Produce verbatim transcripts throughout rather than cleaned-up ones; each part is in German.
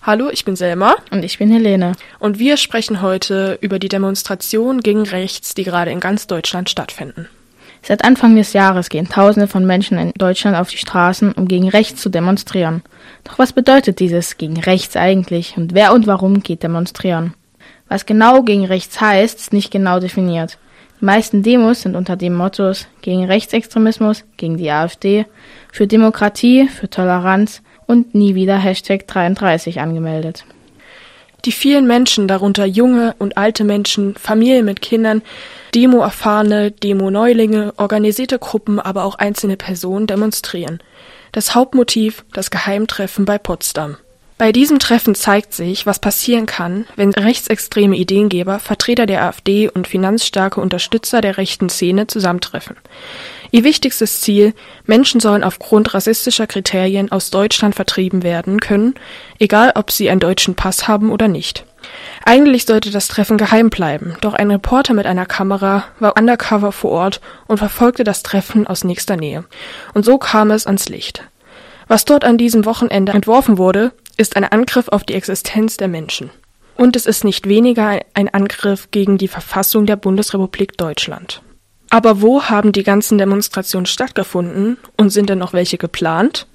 Hallo, ich bin Selma. Und ich bin Helene. Und wir sprechen heute über die Demonstrationen gegen rechts, die gerade in ganz Deutschland stattfinden. Seit Anfang des Jahres gehen Tausende von Menschen in Deutschland auf die Straßen, um gegen rechts zu demonstrieren. Doch was bedeutet dieses gegen rechts eigentlich und wer und warum geht demonstrieren? Was genau gegen rechts heißt, ist nicht genau definiert. Die meisten Demos sind unter dem Mottos gegen Rechtsextremismus, gegen die AfD, für Demokratie, für Toleranz und nie wieder Hashtag dreiunddreißig angemeldet. Die vielen Menschen, darunter junge und alte Menschen, Familien mit Kindern, Demo-Erfahrene, Demo-Neulinge, organisierte Gruppen, aber auch einzelne Personen demonstrieren. Das Hauptmotiv, das Geheimtreffen bei Potsdam. Bei diesem Treffen zeigt sich, was passieren kann, wenn rechtsextreme Ideengeber, Vertreter der AfD und finanzstarke Unterstützer der rechten Szene zusammentreffen. Ihr wichtigstes Ziel: Menschen sollen aufgrund rassistischer Kriterien aus Deutschland vertrieben werden können, egal ob sie einen deutschen Pass haben oder nicht. Eigentlich sollte das Treffen geheim bleiben, doch ein Reporter mit einer Kamera war undercover vor Ort und verfolgte das Treffen aus nächster Nähe. Und so kam es ans Licht. Was dort an diesem Wochenende entworfen wurde, ist ein Angriff auf die Existenz der Menschen. Und es ist nicht weniger ein Angriff gegen die Verfassung der Bundesrepublik Deutschland. Aber wo haben die ganzen Demonstrationen stattgefunden und sind denn noch welche geplant?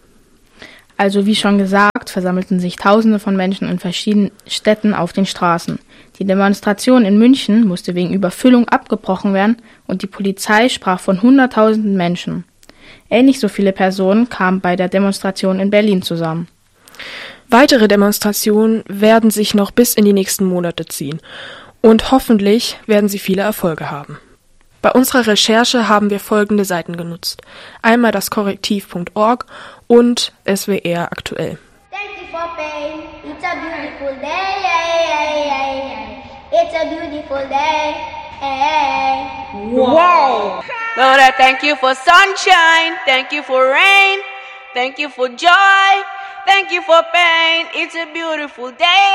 Also wie schon gesagt, versammelten sich Tausende von Menschen in verschiedenen Städten auf den Straßen. Die Demonstration in München musste wegen Überfüllung abgebrochen werden und die Polizei sprach von Hunderttausenden Menschen. Ähnlich so viele Personen kamen bei der Demonstration in Berlin zusammen. Weitere Demonstrationen werden sich noch bis in die nächsten Monate ziehen und hoffentlich werden sie viele Erfolge haben. Bei unserer Recherche haben wir folgende Seiten genutzt. Einmal das korrektiv punkt org und S W R aktuell. Thank you for pain. It's a beautiful day. It's a beautiful day. Wow! Lord, I thank you for sunshine. Thank you for rain. Thank you for joy. Thank you for pain. It's a beautiful day.